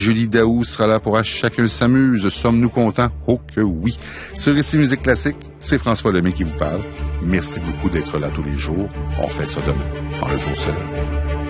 Julie Daou sera là pour À chacun s'amuse. Sommes-nous contents? Oh que oui. Sur Ici Musique Classique, c'est François Lemay qui vous parle. Merci beaucoup d'être là tous les jours. On fait ça demain, quand le jour se lève.